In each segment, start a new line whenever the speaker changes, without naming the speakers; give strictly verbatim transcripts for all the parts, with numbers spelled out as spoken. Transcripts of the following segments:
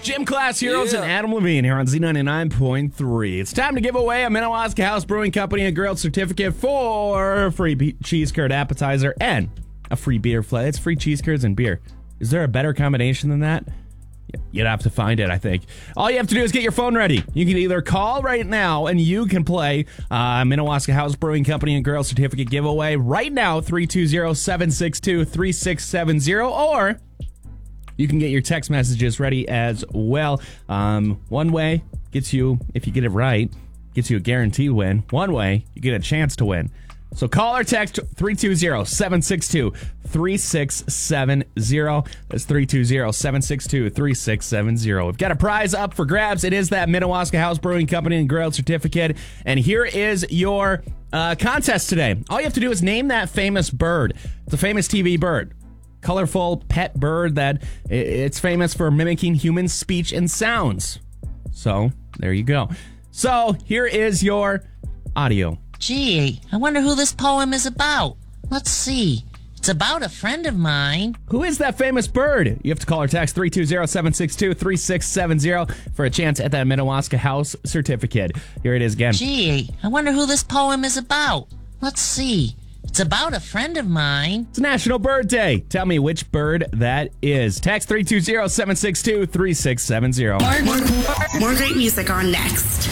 Gym Class Heroes
Yeah.
and Adam Levine here on Z ninety-nine point three. It's time to give away a Minnewaska House Brewing Company and Grilled certificate for a free be- cheese curd appetizer and a free beer flat. It's free cheese curds and beer. Is there a better combination than that? You'd have to find it, I think. All you have to do is get your phone ready. You can either call right now and you can play uh, Minnewaska House Brewing Company and Grilled certificate giveaway right now, three two zero, seven six two, three six seven zero, or you can get your text messages ready as well. Um, one way gets you, if you get it right, gets you a guaranteed win. One way, you get a chance to win. So call or text three two zero, seven six two, three six seven zero. That's three two zero, seven six two, three six seven zero. We've got a prize up for grabs. It is that Minnewaska House Brewing Company and Grilled certificate. And here is your uh, contest today. All you have to do is name that famous bird. It's a famous T V bird. Colorful pet bird that it's famous for mimicking human speech and sounds. So, there you go. So, here is your audio.
Gee, I wonder who this poem is about. Let's see. It's about a friend of mine.
Who is that famous bird? You have to call or text three two zero, seven six two, three six seven zero for a chance at that Minnewaska House certificate. Here it is again.
Gee, I wonder who this poem is about. Let's see. It's about a friend of mine.
It's National Bird Day. Tell me which bird that is. Text three two zero, seven six two, three six seven zero.
More, more, more great music on next.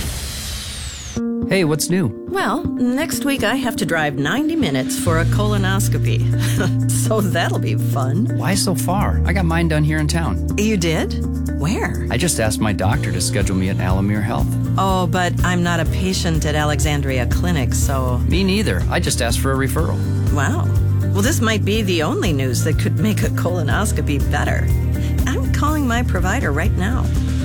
Hey, what's new?
Well, next week I have to drive ninety minutes for a colonoscopy. So that'll be fun.
Why so far? I got mine done here in town.
You did? Where?
I just asked my doctor to schedule me at Alamere Health.
Oh, but I'm not a patient at Alexandria Clinic, so...
Me neither. I just asked for a referral.
Wow. Well, this might be the only news that could make a colonoscopy better. I'm calling my provider right now.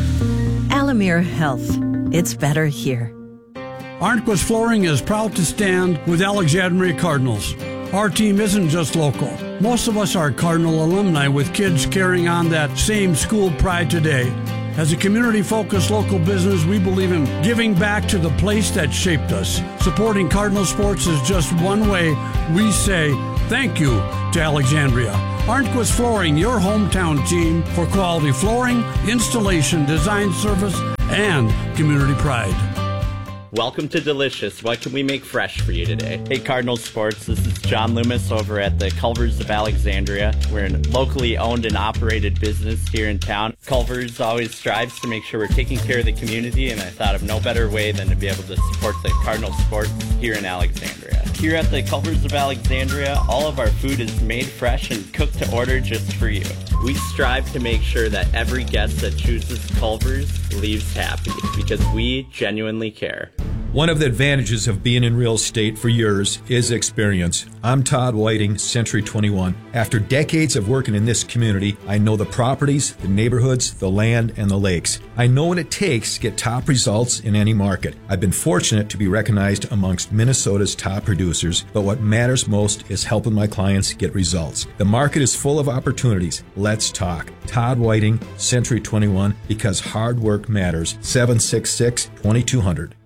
Alamere Health. It's better here.
Arnquist Flooring is proud to stand with Alexandria Cardinals. Our team isn't just local. Most of us are Cardinal alumni with kids carrying on that same school pride today. As a community-focused local business, we believe in giving back to the place that shaped us. Supporting Cardinal sports is just one way we say thank you to Alexandria. Arnquist Flooring, your hometown team for quality flooring, installation, design service, and community pride.
Welcome to Delicious. What can we make fresh for you today? Hey, Cardinal Sports. This is John Loomis over at the Culver's of Alexandria. We're a locally owned and operated business here in town. Culver's always strives to make sure we're taking care of the community, and I thought of no better way than to be able to support the Cardinal Sports here in Alexandria. Here at the Culver's of Alexandria, all of our food is made fresh and cooked to order just for you. We strive to make sure that every guest that chooses Culver's leaves happy because we genuinely care.
One of the advantages of being in real estate for years is experience. I'm Todd Whiting, Century twenty-one. After decades of working in this community, I know the properties, the neighborhoods, the land, and the lakes. I know what it takes to get top results in any market. I've been fortunate to be recognized amongst Minnesota's top producers, but what matters most is helping my clients get results. The market is full of opportunities. Let's talk. Todd Whiting, Century twenty-one, because hard work matters. seven six six, two two zero zero.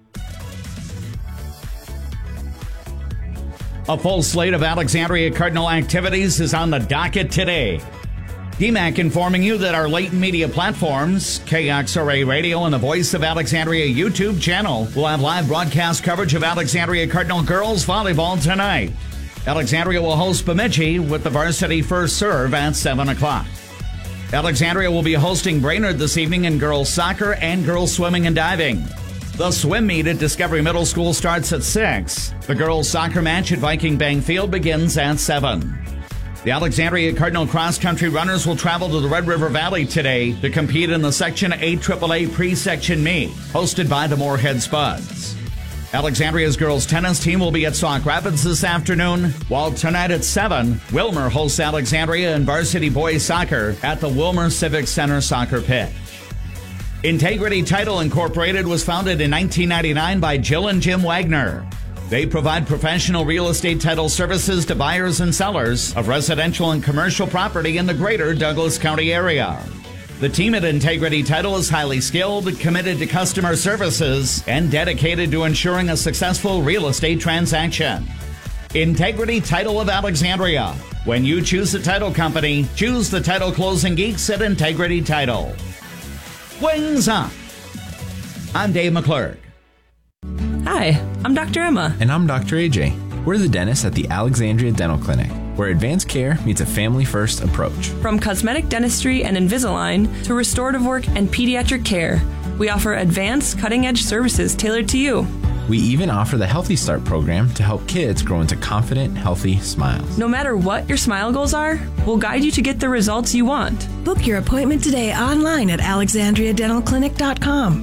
A full slate of Alexandria Cardinal activities is on the docket today. D MAC informing you that our latent media platforms, K X R A Radio and the Voice of Alexandria YouTube channel, will have live broadcast coverage of Alexandria Cardinal girls volleyball tonight. Alexandria will host Bemidji with the varsity first serve at seven o'clock. Alexandria will be hosting Brainerd this evening in girls soccer and girls swimming and diving. The swim meet at Discovery Middle School starts at six. The girls' soccer match at Viking Bank Field begins at seven. The Alexandria Cardinal cross-country runners will travel to the Red River Valley today to compete in the Section A triple A pre-section meet, hosted by the Moorhead Spuds. Alexandria's girls' tennis team will be at Sauk Rapids this afternoon, while tonight at seven, Wilmer hosts Alexandria in varsity boys soccer at the Wilmer Civic Center soccer pitch. Integrity Title Incorporated was founded in nineteen ninety-nine by Jill and Jim Wagner. They provide professional real estate title services to buyers and sellers of residential and commercial property in the greater Douglas County area. The team at Integrity Title is highly skilled, committed to customer services, and dedicated to ensuring a successful real estate transaction. Integrity Title of Alexandria. When you choose a title company, choose the title closing geeks at Integrity Title. Wings Up. I'm Dave McClurg.
Hi, I'm Doctor Emma.
And I'm Doctor A J. We're the dentists at the Alexandria Dental Clinic, where advanced care meets a family-first approach.
From cosmetic dentistry and Invisalign to restorative work and pediatric care, we offer advanced, cutting-edge services tailored to you.
We even offer the Healthy Start program to help kids grow into confident, healthy smiles.
No matter what your smile goals are, we'll guide you to get the results you want.
Book your appointment today online at alexandria dental clinic dot com.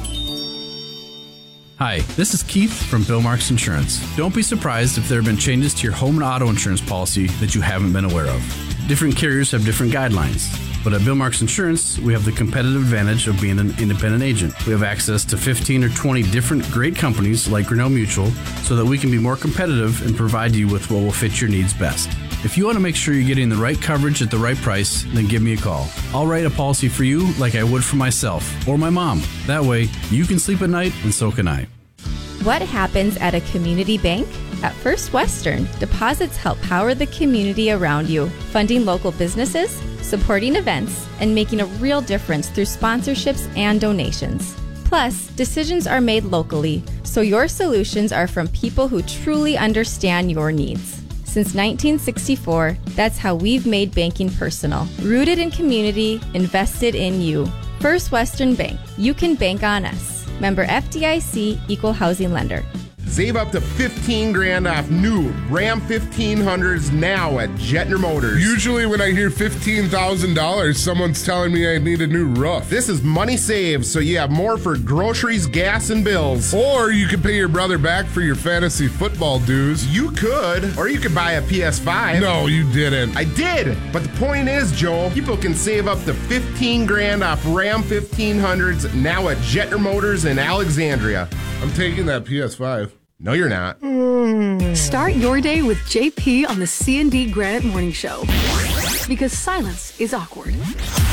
Hi, this is Keith from Bill Marks Insurance. Don't be surprised if there have been changes to your home and auto insurance policy that you haven't been aware of. Different carriers have different guidelines, but at Bill Marks Insurance, we have the competitive advantage of being an independent agent. We have access to fifteen or twenty different great companies like Grinnell Mutual so that we can be more competitive and provide you with what will fit your needs best. If you want to make sure you're getting the right coverage at the right price, then give me a call. I'll write a policy for you like I would for myself or my mom. That way, you can sleep at night and so can I.
What happens at a community bank? At First Western, deposits help power the community around you, funding local businesses, supporting events, and making a real difference through sponsorships and donations. Plus, decisions are made locally, so your solutions are from people who truly understand your needs. Since nineteen sixty-four, that's how we've made banking personal. Rooted in community, invested in you. First Western Bank. You can bank on us. Member F D I C, Equal Housing Lender.
Save up to fifteen grand off new Ram fifteen hundreds now at Jetner Motors.
Usually when I hear fifteen thousand dollars, someone's telling me I need a new roof.
This is money saved, so you have more for groceries, gas, and bills.
Or you could pay your brother back for your fantasy football dues.
You could, or you could buy a P S five.
No, you didn't.
I did, but the point is, Joel, people can save up to fifteen grand off Ram fifteen hundreds now at Jetner Motors in Alexandria.
I'm taking that P S five.
No, you're not.
Start your day with J P on the C and D Granite Morning Show. Because silence is awkward.